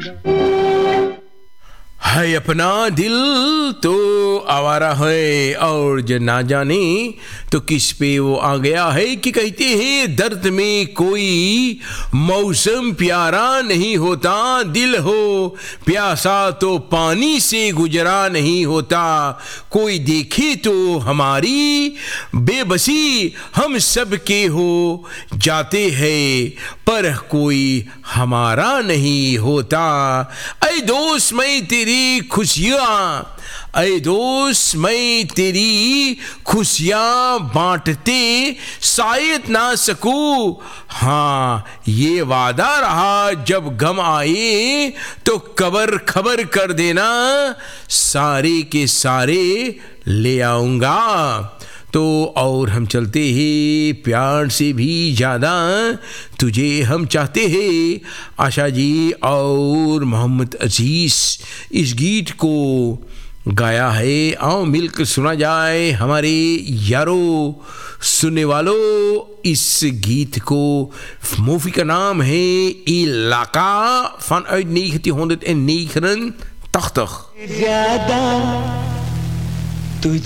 है अपना दिल तो आवारा है, और जो ना जाने तो किस पे वो आ गया है कि कहते हैं दर्द में कोई मौसम प्यारा नहीं होता, दिल हो प्यासा तो पानी से गुजरा नहीं होता, कोई देखे तो हमारी बेबसी हम सब के हो जाते हैं, पर कोई हमारा नहीं होता। ऐ दोस्त मैं तेरी खुशियाँ, ऐ दोस्त मैं तेरी खुशियाँ बांटते शायद ना सकूं, हाँ ये वादा रहा जब गम आए तो खबर कर देना, सारे के सारे ले आऊँगा। तो और हम चलते हैं, प्यार से भी ज़्यादा तुझे हम चाहते हैं, आशा जी और मोहम्मद अजीज़ इस गीत को गाया है। आओ मिलकर सुना जाए हमारे यारों सुनने वालों इस गीत को। मूवी का नाम है इलाका van uit 1989.